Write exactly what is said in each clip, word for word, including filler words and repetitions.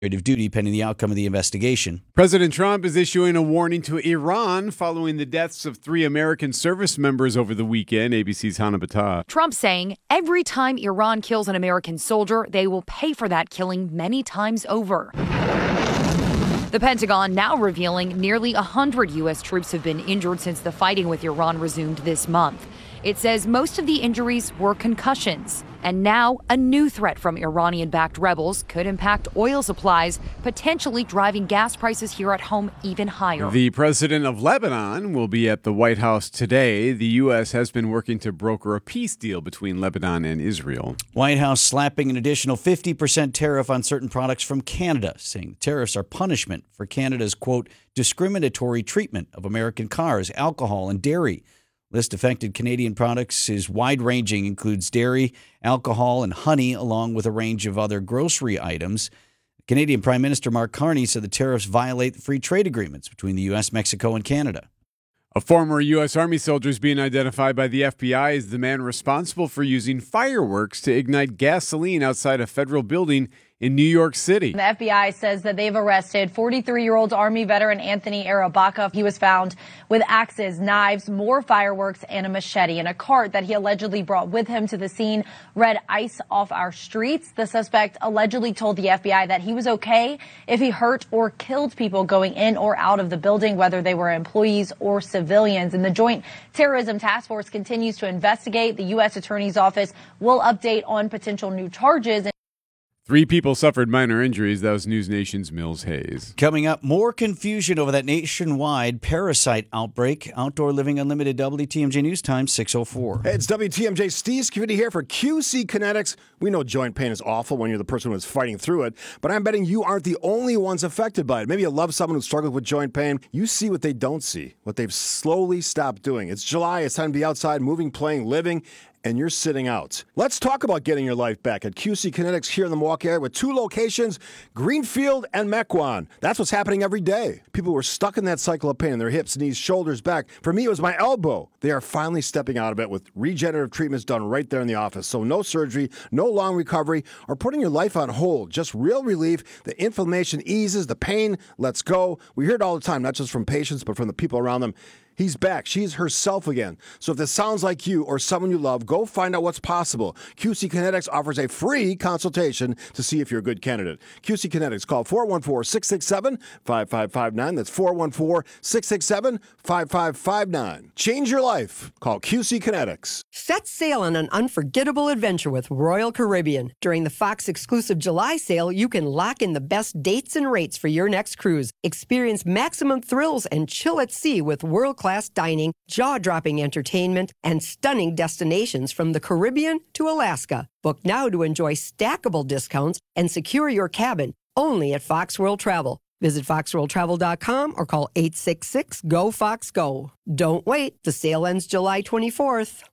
duty pending the outcome of the investigation. President Trump is issuing a warning to Iran following the deaths of three American service members over the weekend. A B C's Hannah Battah. Trump saying every time Iran kills an American soldier, they will pay for that killing many times over. The Pentagon now revealing nearly one hundred U S troops have been injured since the fighting with Iran resumed this month. It says most of the injuries were concussions. And now a new threat from Iranian-backed rebels could impact oil supplies, potentially driving gas prices here at home even higher. The president of Lebanon will be at the White House today. The U S has been working to broker a peace deal between Lebanon and Israel. White House slapping an additional fifty percent tariff on certain products from Canada, saying tariffs are punishment for Canada's, quote, discriminatory treatment of American cars, alcohol, and dairy. List affected Canadian products is wide-ranging, includes dairy, alcohol, and honey, along with a range of other grocery items. Canadian Prime Minister Mark Carney said the tariffs violate the free trade agreements between the U S, Mexico, and Canada. A former U S. Army soldier is being identified by the F B I as the man responsible for using fireworks to ignite gasoline outside a federal building in New York City. The F B I says that they've arrested forty-three-year-old Army veteran Anthony Arabaka. He was found with axes, knives, more fireworks, and a machete in a cart that he allegedly brought with him to the scene. Read ice off our streets. The suspect allegedly told the F B I that he was okay if he hurt or killed people going in or out of the building, whether they were employees or civilians. And the Joint Terrorism Task Force continues to investigate. The U S. Attorney's Office will update on potential new charges. Three people suffered minor injuries. That was News Nation's Mills Hayes. Coming up, more confusion over that nationwide parasite outbreak. Outdoor Living Unlimited, W T M J News Time, six oh four. Hey, it's W T M J Steve Scavini here for Q C Kinetics. We know joint pain is awful when you're the person who's fighting through it, but I'm betting you aren't the only ones affected by it. Maybe you love someone who struggles with joint pain. You see what they don't see, what they've slowly stopped doing. It's July. It's time to be outside, moving, playing, living, and you're sitting out. Let's talk about getting your life back at Q C Kinetics here in the Milwaukee area with two locations, Greenfield and Mequon. That's what's happening every day. People were stuck in that cycle of pain in their hips, knees, shoulders, back. For me, it was my elbow. They are finally stepping out of it with regenerative treatments done right there in the office. So no surgery, no long recovery, or putting your life on hold. Just real relief. The inflammation eases, the pain lets go. We hear it all the time, not just from patients, but from the people around them. He's back. She's herself again. So if this sounds like you or someone you love, go find out what's possible. Q C Kinetics offers a free consultation to see if you're a good candidate. Q C Kinetics, call four one four, six six seven, five five five nine. That's four one four, six six seven, five five five nine. Change your life. Call Q C Kinetics. Set sail on an unforgettable adventure with Royal Caribbean. During the Fox exclusive July sale, you can lock in the best dates and rates for your next cruise. Experience maximum thrills and chill at sea with world-class dining, jaw-dropping entertainment, and stunning destinations from the Caribbean to Alaska. Book now to enjoy stackable discounts and secure your cabin only at Fox World Travel. Visit fox world travel dot com or call eight six six, G O, Fox, Go. Don't wait. The sale ends July twenty-fourth.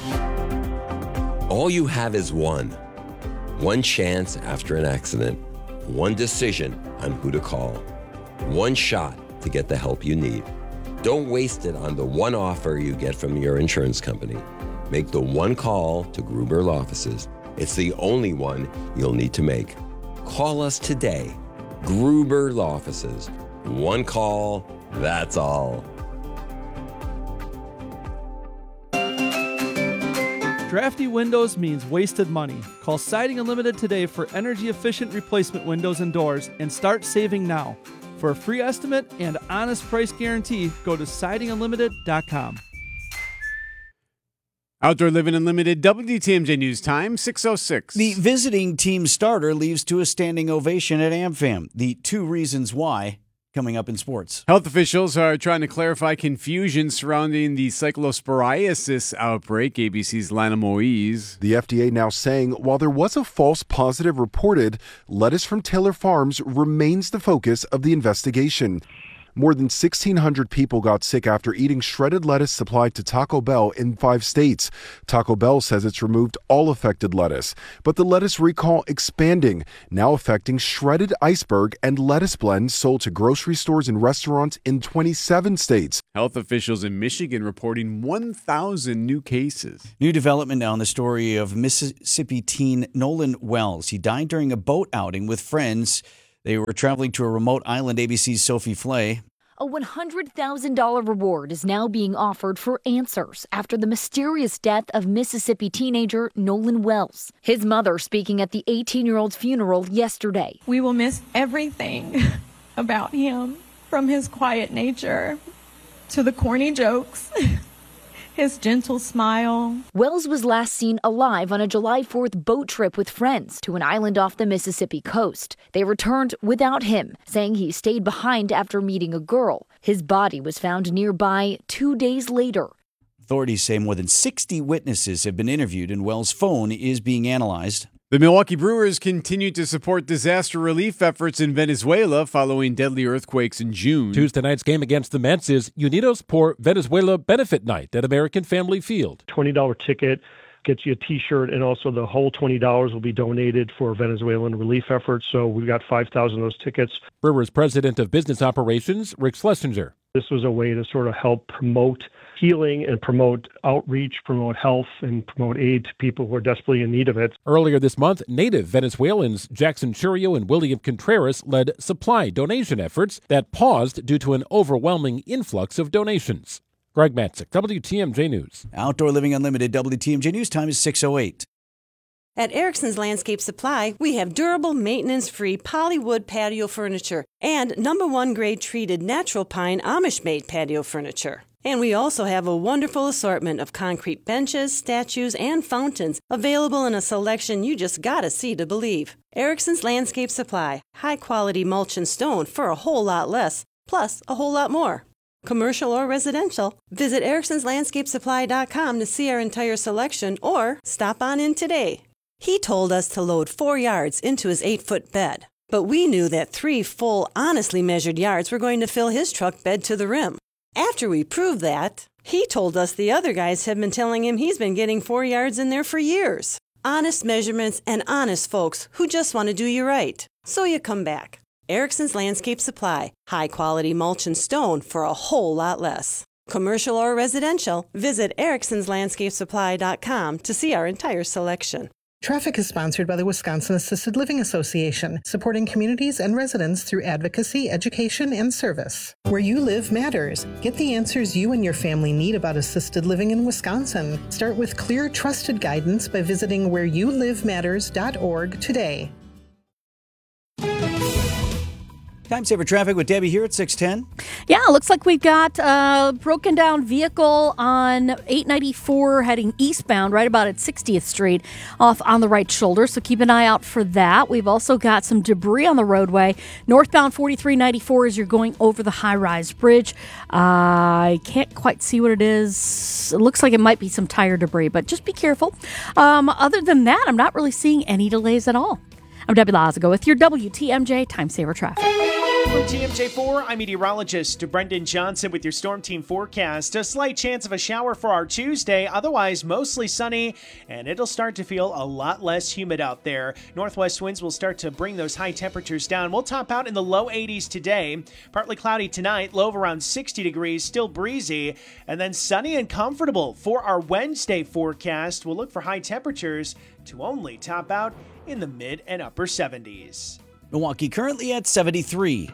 All you have is one. One chance after an accident. One decision on who to call. One shot to get the help you need. Don't waste it on the one offer you get from your insurance company. Make the one call to Gruber Law Offices. It's the only one you'll need to make. Call us today. Gruber Law Offices. One call, that's all. Drafty windows means wasted money. Call Siding Unlimited today for energy-efficient replacement windows and doors and start saving now. For a free estimate and honest price guarantee, go to siding unlimited dot com. Outdoor Living Unlimited, W T M J News Time, six oh six. The visiting team starter leaves to a standing ovation at AmFam. The two reasons why, coming up in sports. Health officials are trying to clarify confusion surrounding the cyclosporiasis outbreak. A B C's Lana Moise. The F D A now saying while there was a false positive reported, lettuce from Taylor Farms remains the focus of the investigation. More than sixteen hundred people got sick after eating shredded lettuce supplied to Taco Bell in five states. Taco Bell says it's removed all affected lettuce, but the lettuce recall expanding, now affecting shredded iceberg and lettuce blends sold to grocery stores and restaurants in twenty-seven states. Health officials in Michigan reporting one thousand new cases. New development now on the story of Mississippi teen Nolan Wells. He died during a boat outing with friends They were traveling to a remote island, A B C's Sophie Flay. A one hundred thousand dollars reward is now being offered for answers after the mysterious death of Mississippi teenager Nolan Wells. His mother speaking at the eighteen-year-old's funeral yesterday. We will miss everything about him, from his quiet nature to the corny jokes, his gentle smile. Wells was last seen alive on a July fourth boat trip with friends to an island off the Mississippi coast. They returned without him, saying he stayed behind after meeting a girl. His body was found nearby two days later. Authorities say more than sixty witnesses have been interviewed and Wells' phone is being analyzed. The Milwaukee Brewers continue to support disaster relief efforts in Venezuela following deadly earthquakes in June. Tuesday night's game against the Mets is Unidos por Venezuela Benefit Night at American Family Field. twenty dollars ticket gets you a T-shirt, and also the whole twenty dollars will be donated for Venezuelan relief efforts. So we've got five thousand of those tickets. Brewers President of Business Operations, Rick Schlesinger. This was a way to sort of help promote healing and promote outreach, promote health, and promote aid to people who are desperately in need of it. Earlier this month, native Venezuelans Jackson Churio and William Contreras led supply donation efforts that paused due to an overwhelming influx of donations. Greg Matzik, W T M J News. Outdoor Living Unlimited, W T M J News time is six oh eight. At Erickson's Landscape Supply, we have durable, maintenance-free polywood patio furniture and number one grade treated natural pine Amish-made patio furniture. And we also have a wonderful assortment of concrete benches, statues, and fountains available in a selection you just gotta see to believe. Erickson's Landscape Supply, high-quality mulch and stone for a whole lot less, plus a whole lot more. Commercial or residential, visit Ericksons Landscape Supply dot com to see our entire selection or stop on in today. He told us to load four yards into his eight-foot bed, but we knew that three full, honestly measured yards were going to fill his truck bed to the rim. After we proved that, he told us the other guys have been telling him he's been getting four yards in there for years. Honest measurements and honest folks who just want to do you right. So you come back. Erickson's Landscape Supply, high-quality mulch and stone for a whole lot less. Commercial or residential, visit Ericksons Landscape Supply dot com to see our entire selection. Traffic is sponsored by the Wisconsin Assisted Living Association, supporting communities and residents through advocacy, education, and service. Where you live matters. Get the answers you and your family need about assisted living in Wisconsin. Start with clear, trusted guidance by visiting where you live matters dot org today. Time saver traffic with Debbie here at six ten. Yeah, looks like we've got a broken down vehicle on eight ninety-four heading eastbound right about at sixtieth Street off on the right shoulder, so keep an eye out for that. We've also got some debris on the roadway. Northbound forty-three ninety-four as you're going over the high-rise bridge. Uh, I can't quite see what it is. It looks like it might be some tire debris, but just be careful. Um, other than that, I'm not really seeing any delays at all. I'm Debbie Lazago with your W T M J Time Saver Traffic. From T M J four, I'm meteorologist Brendan Johnson with your Storm Team forecast. A slight chance of a shower for our Tuesday, otherwise mostly sunny, and it'll start to feel a lot less humid out there. Northwest winds will start to bring those high temperatures down. We'll top out in the low eighties today. Partly cloudy tonight, low of around sixty degrees, still breezy, and then sunny and comfortable for our Wednesday forecast. We'll look for high temperatures to only top out in the mid and upper seventies. Milwaukee currently at seventy-three.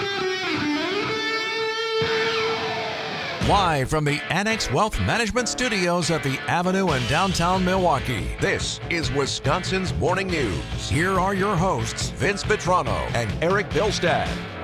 Live from the Annex Wealth Management Studios at the Avenue in downtown Milwaukee, this is Wisconsin's Morning News. Here are your hosts, Vince Petrano and Eric Bilstad.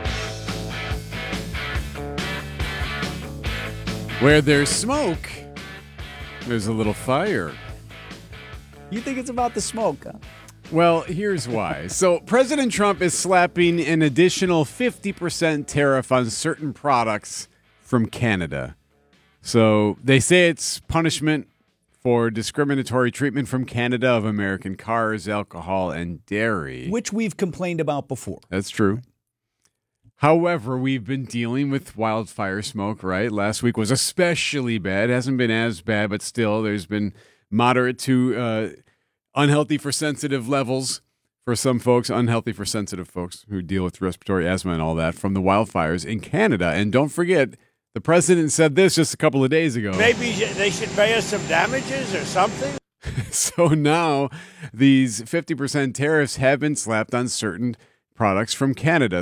Where there's smoke, there's a little fire. You think it's about the smoke, huh? Well, here's why. So President Trump is slapping an additional fifty percent tariff on certain products from Canada. So they say it's punishment for discriminatory treatment from Canada of American cars, alcohol, and dairy. Which we've complained about before. That's true. However, we've been dealing with wildfire smoke, right? Last week was especially bad. It hasn't been as bad, but still there's been moderate to uh, unhealthy for sensitive levels for some folks, unhealthy for sensitive folks who deal with respiratory asthma and all that from the wildfires in Canada. And don't forget, the president said this just a couple of days ago. Maybe they should pay us some damages or something. So now these fifty percent tariffs have been slapped on certain products from Canada.